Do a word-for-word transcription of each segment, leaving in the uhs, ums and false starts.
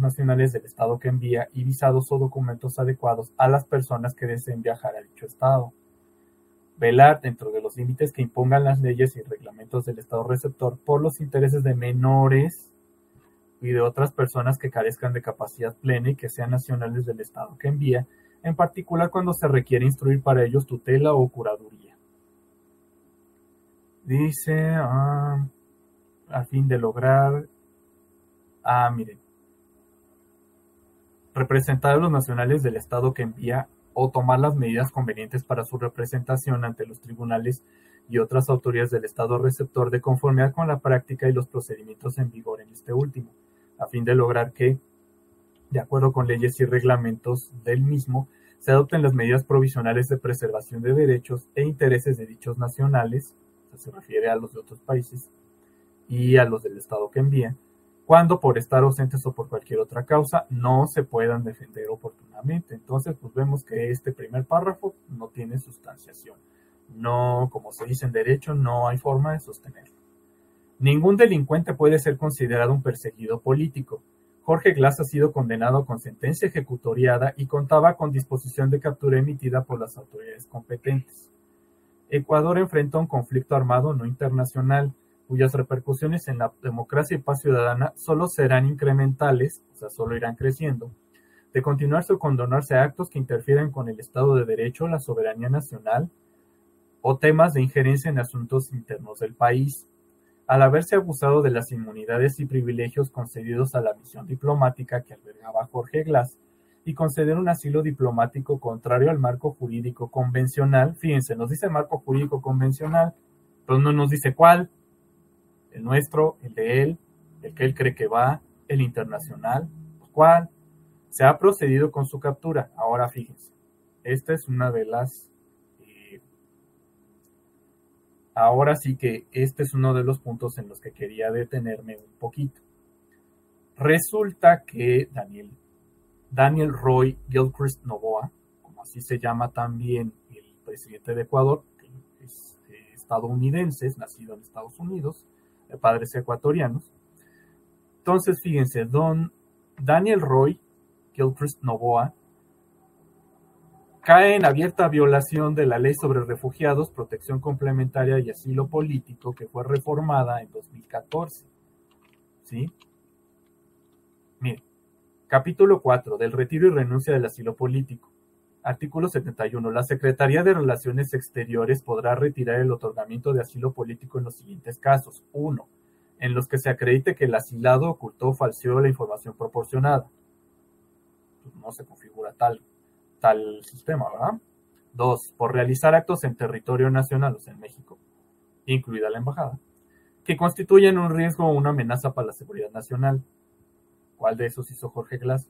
nacionales del estado que envía y visados o documentos adecuados a las personas que deseen viajar a dicho estado. Velar, dentro de los límites que impongan las leyes y reglamentos del estado receptor, por los intereses de menores y de otras personas que carezcan de capacidad plena y que sean nacionales del estado que envía, en particular cuando se requiere instruir para ellos tutela o curaduría. Dice, ah, a fin de lograr, ah, miren, representar a los nacionales del estado que envía o tomar las medidas convenientes para su representación ante los tribunales y otras autoridades del estado receptor de conformidad con la práctica y los procedimientos en vigor en este último, a fin de lograr que, de acuerdo con leyes y reglamentos del mismo, se adopten las medidas provisionales de preservación de derechos e intereses de dichos nacionales, o sea, se refiere a los de otros países, y a los del estado que envía, cuando por estar ausentes o por cualquier otra causa no se puedan defender oportunamente. Entonces, pues vemos que este primer párrafo no tiene sustanciación. No, como se dice en derecho, no hay forma de sostenerlo. Ningún delincuente puede ser considerado un perseguido político. Jorge Glass ha sido condenado con sentencia ejecutoriada y contaba con disposición de captura emitida por las autoridades competentes. Ecuador enfrenta un conflicto armado no internacional, cuyas repercusiones en la democracia y paz ciudadana solo serán incrementales, o sea, solo irán creciendo, de continuarse o condonarse actos que interfieran con el Estado de Derecho, la soberanía nacional o temas de injerencia en asuntos internos del país. Al haberse abusado de las inmunidades y privilegios concedidos a la misión diplomática que albergaba Jorge Glass y conceder un asilo diplomático contrario al marco jurídico convencional, fíjense, nos dice marco jurídico convencional, pero no nos dice cuál. El nuestro, el de él, el que él cree que va, el internacional, ¿cuál? Se ha procedido con su captura. Ahora fíjense, esta es una de las... Eh, ahora sí que este es uno de los puntos en los que quería detenerme un poquito. Resulta que Daniel, Daniel Roy Gilchrist Noboa, como así se llama también el presidente de Ecuador, que es eh, estadounidense, es nacido en Estados Unidos, de padres ecuatorianos. Entonces, fíjense, don Daniel Roy Gilchrist Noboa cae en abierta violación de la ley sobre refugiados, protección complementaria y asilo político que fue reformada en dos mil catorce. ¿Sí? Miren, capítulo cuatro, del retiro y renuncia del asilo político. Artículo setenta y uno. La Secretaría de Relaciones Exteriores podrá retirar el otorgamiento de asilo político en los siguientes casos. uno. En los que se acredite que el asilado ocultó o falseó la información proporcionada. Pues no se configura tal, tal sistema, ¿verdad? dos. Por realizar actos en territorio nacional, o sea, en México, incluida la embajada, que constituyen un riesgo o una amenaza para la seguridad nacional. ¿Cuál de esos hizo Jorge Glass?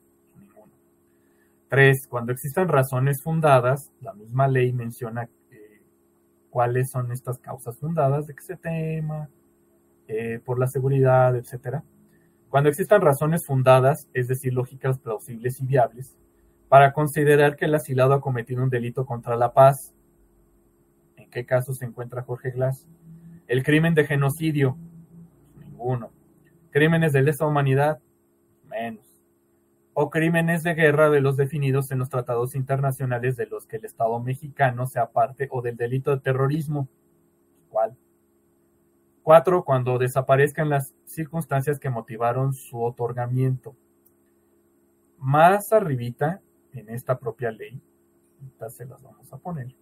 tres. Cuando existan razones fundadas, la misma ley menciona eh, cuáles son estas causas fundadas de que se tema, eh, por la seguridad, etcétera. Cuando existan razones fundadas, es decir, lógicas, plausibles y viables, para considerar que el asilado ha cometido un delito contra la paz. ¿En qué caso se encuentra Jorge Glass? El crimen de genocidio, ninguno. Crímenes de lesa humanidad, menos. O crímenes de guerra de los definidos en los tratados internacionales de los que el Estado mexicano sea parte, o del delito de terrorismo. ¿Cuál? cuatro. Cuando desaparezcan las circunstancias que motivaron su otorgamiento. Más arribita, en esta propia ley, ahorita se las vamos a poner,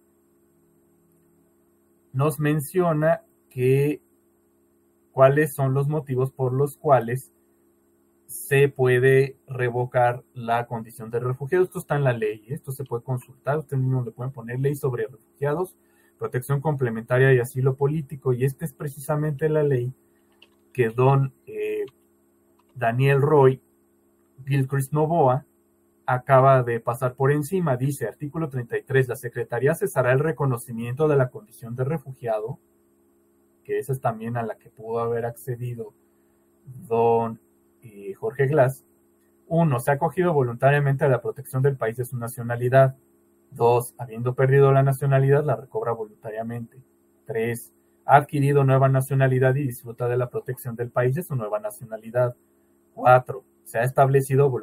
nos menciona que cuáles son los motivos por los cuales se puede revocar la condición de refugiado. Esto está en la ley, esto se puede consultar, ustedes mismos le pueden poner ley sobre refugiados, protección complementaria y asilo político, y esta es precisamente la ley que don eh, Daniel Roy Gilchrist Noboa acaba de pasar por encima. Dice, artículo treinta y tres, la Secretaría cesará el reconocimiento de la condición de refugiado, que esa es también a la que pudo haber accedido don eh, Jorge Glass. uno. Se ha acogido voluntariamente a la protección del país de su nacionalidad. dos. Habiendo perdido la nacionalidad, la recobra voluntariamente. tres. Ha adquirido nueva nacionalidad y disfruta de la protección del país de su nueva nacionalidad. cuatro. Se ha establecido voluntariamente